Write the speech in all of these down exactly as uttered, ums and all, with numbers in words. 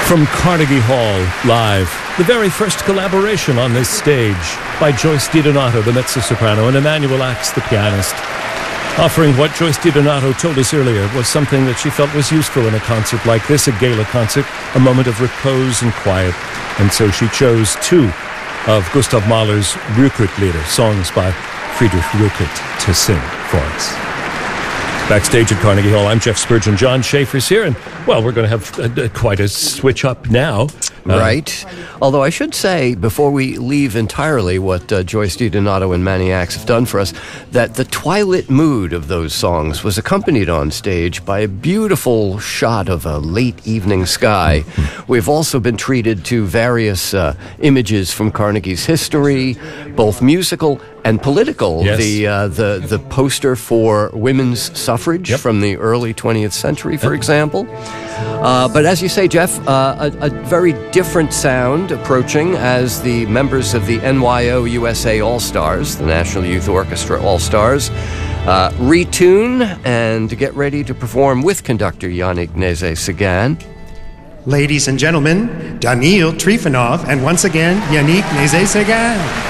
From Carnegie Hall, live, the very first collaboration on this stage by Joyce DiDonato, the mezzo-soprano, and Emanuel Ax, the pianist, offering what Joyce DiDonato told us earlier was something that she felt was useful in a concert like this, a gala concert, a moment of repose and quiet. And so she chose two of Gustav Mahler's Rückert-Lieder, songs by Friedrich Rückert, to sing for us. Backstage at Carnegie Hall, I'm Jeff Spurgeon. John Schaefer's here, and, well, we're going to have a, a, quite a switch up now. Uh, right. Although I should say, before we leave entirely what uh, Joyce DiDonato and Manny Ax have done for us, that the twilight mood of those songs was accompanied on stage by a beautiful shot of a late evening sky. Mm-hmm. We've also been treated to various uh, images from Carnegie's history, both musical and political. Yes. The uh, the the poster for women's suffrage yep. from the early twentieth century, for yep. example. Uh, but as you say, Jeff, uh, a, a very different sound approaching as the members of the N Y O U S A All-Stars, the National Youth Orchestra All-Stars, uh, retune and get ready to perform with conductor Yannick Nézet-Séguin. Ladies and gentlemen, Daniil Trifonov, and once again, Yannick Nézet-Séguin.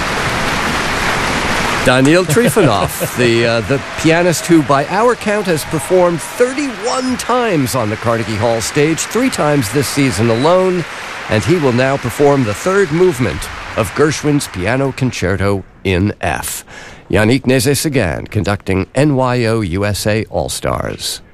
Daniil Trifonov, the uh, the pianist who, by our count, has performed thirty-one times on the Carnegie Hall stage, three times this season alone, and he will now perform the third movement of Gershwin's Piano Concerto in F. Yannick Nézet-Séguin conducting N Y O U S A All-Stars.